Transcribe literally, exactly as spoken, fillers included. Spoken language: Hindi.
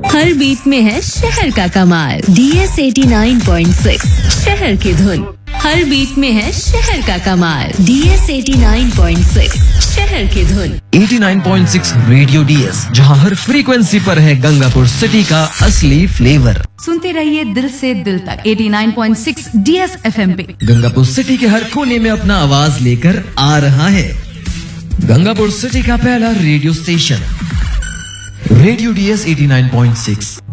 हर बीट में है शहर का कमाल। D S eighty nine point six शहर की धुन। हर बीट में है शहर का कमाल। D S eighty nine point six शहर की धुन। Eighty nine point six radio D S, जहां हर फ्रीक्वेंसी पर है गंगापुर सिटी का असली फ्लेवर। सुनते रहिए दिल से दिल तक eighty nine point six D S F M पे। गंगापुर सिटी के हर कोने में अपना आवाज लेकर आ रहा है गंगापुर सिटी का पहला radio station, radio D S eighty nine point six.